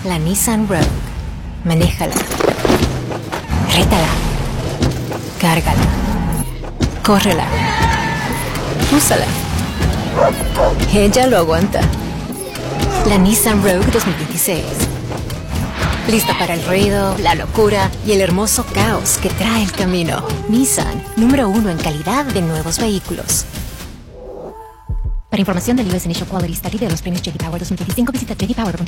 La Nissan Rogue. Manéjala. Rétala. Cárgala. Córrela. Úsala. Ella lo aguanta. La Nissan Rogue 2026. Lista para el ruido, la locura y el hermoso caos que trae el camino. Nissan, número 1 en calidad de nuevos vehículos. Para información del US Initial Quality Study de los premios J.D. Power 2025, visita jdpower.com.